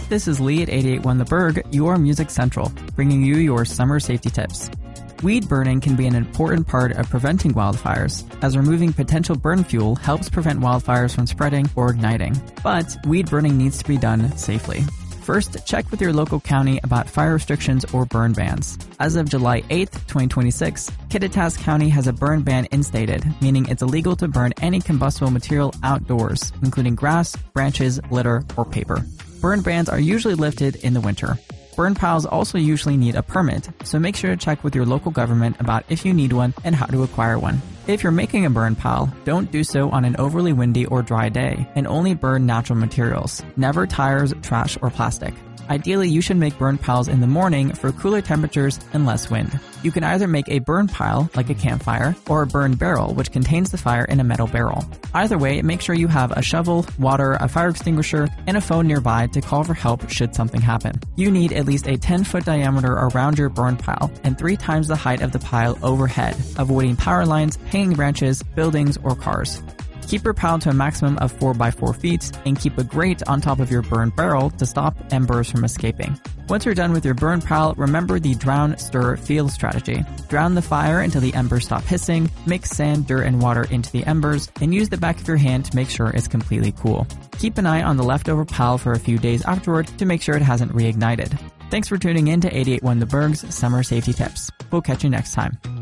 This is Lee at 881 The Berg, your Music Central, bringing you your summer safety tips. Weed burning can be an important part of preventing wildfires, as removing potential burn fuel helps prevent wildfires from spreading or igniting. But weed burning needs to be done safely. First, check with your local county about fire restrictions or burn bans. As of July 8, 2026, Kittitas County has a burn ban instated, meaning it's illegal to burn any combustible material outdoors, including grass, branches, litter, or paper. Burn bans are usually lifted in the winter. Burn piles also usually need a permit, so make sure to check with your local government about if you need one and how to acquire one. If you're making a burn pile, don't do so on an overly windy or dry day, and only burn natural materials, never tires, trash, or plastic. Ideally, you should make burn piles in the morning for cooler temperatures and less wind. You can either make a burn pile, like a campfire, or a burn barrel, which contains the fire in a metal barrel. Either way, make sure you have a shovel, water, a fire extinguisher, and a phone nearby to call for help should something happen. You need at least a 10-foot diameter around your burn pile and 3 times the height of the pile overhead, avoiding power lines, hanging branches, buildings, or cars. Keep your pile to a maximum of 4 by 4 feet and keep a grate on top of your burn barrel to stop embers from escaping. Once you're done with your burn pile, remember the drown, stir, feel strategy. Drown the fire until the embers stop hissing, mix sand, dirt, and water into the embers, and use the back of your hand to make sure it's completely cool. Keep an eye on the leftover pile for a few days afterward to make sure it hasn't reignited. Thanks for tuning in to 881 The Berg's Summer Safety Tips. We'll catch you next time.